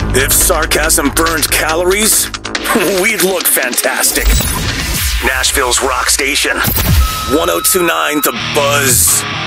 If sarcasm burned calories, we'd look fantastic. Nashville's rock station. 1029 The Buzz.